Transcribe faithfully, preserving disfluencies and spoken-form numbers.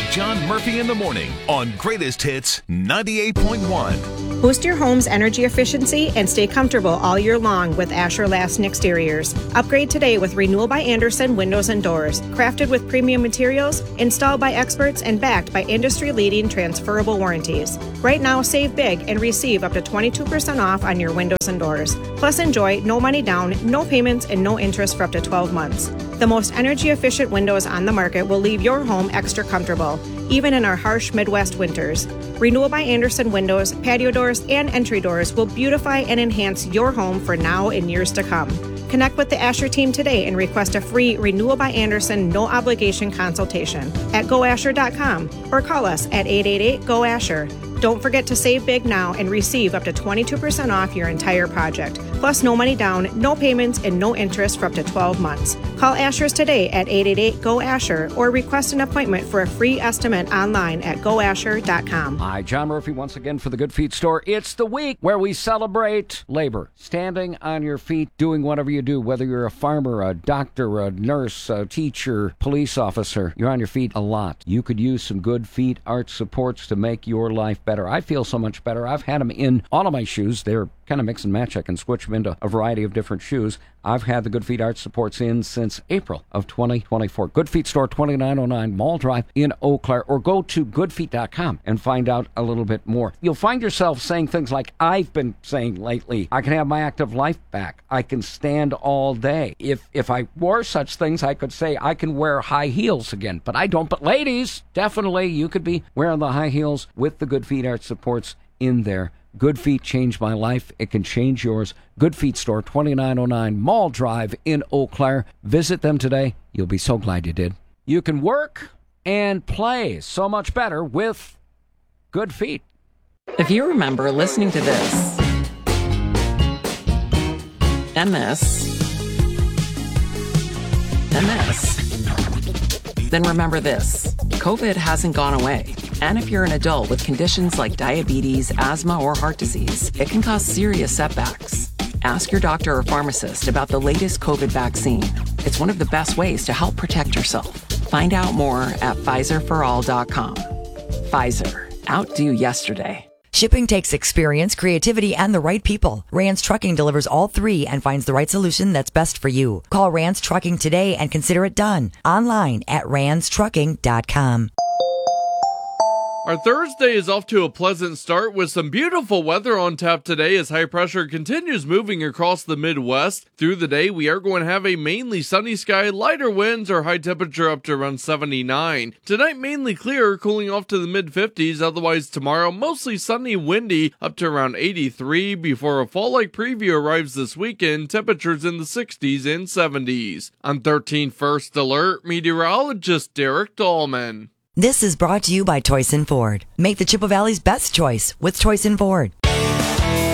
John Murphy in the morning on Greatest Hits ninety-eight point one. Boost your home's energy efficiency and stay comfortable all year long with Asher Lassen Exteriors. Upgrade today with Renewal by Andersen Windows and Doors. Crafted with premium materials, installed by experts, and backed by industry-leading transferable warranties. Right now, save big and receive up to twenty-two percent off on your windows and doors. Plus, enjoy no money down, no payments, and no interest for up to twelve months. The most energy-efficient windows on the market will leave your home extra comfortable, even in our harsh Midwest winters. Renewal by Andersen windows, patio doors, and entry doors will beautify and enhance your home for now and years to come. Connect with the Asher team today and request a free Renewal by Andersen no-obligation consultation at go asher dot com or call us at eight eight eight, G O, Asher. Don't forget to save big now and receive up to twenty-two percent off your entire project. Plus, no money down, no payments, and no interest for up to twelve months. Call Asher's today at eight eight eight, G O, Asher or request an appointment for a free estimate online at go asher dot com. Hi, John Murphy once again for the Good Feet Store. It's the week where we celebrate labor. Standing on your feet, doing whatever you do, whether you're a farmer, a doctor, a nurse, a teacher, police officer, you're on your feet a lot. You could use some Good Feet art supports to make your life better. I feel so much better. I've had them in all of my shoes. They're kind of mix and match. I can switch them into a variety of different shoes. I've had the Good Feet art supports in since April of twenty twenty-four. Good Feet Store, twenty-nine oh nine Mall Drive in Eau Claire, or go to good feet dot com and find out a little bit more. You'll find yourself saying things like I've been saying lately. I can have my active life back. I can stand all day. If if I wore such things, I could say I can wear high heels again, but I don't. But ladies, definitely you could be wearing the high heels with the Good Feet art supports in there. Good Feet changed my life. It can change yours. Good Feet Store, twenty-nine oh nine Mall Drive in Eau Claire. Visit them today. You'll be so glad you did. You can work and play so much better with Good Feet. If you remember listening to this and this and this, then remember this. COVID hasn't gone away. And if you're an adult with conditions like diabetes, asthma, or heart disease, it can cause serious setbacks. Ask your doctor or pharmacist about the latest COVID vaccine. It's one of the best ways to help protect yourself. Find out more at Pfizer for all dot com. Pfizer. Outdo yesterday. Shipping takes experience, creativity, and the right people. Rance Trucking delivers all three and finds the right solution that's best for you. Call Rance Trucking today and consider it done. Online at rance trucking dot com. Our Thursday is off to a pleasant start with some beautiful weather on tap today as high pressure continues moving across the Midwest. Through the day, we are going to have a mainly sunny sky, lighter winds, our high temperature up to around seventy-nine. Tonight, mainly clear, cooling off to the mid fifties. Otherwise, tomorrow, mostly sunny, windy, up to around eighty-three before a fall-like preview arrives this weekend. Temperatures in the sixties and seventies. On thirteen First Alert, meteorologist Derek Dahlman. This is brought to you by Toyson Ford. Make the Chippewa Valley's best choice with Toyson Ford.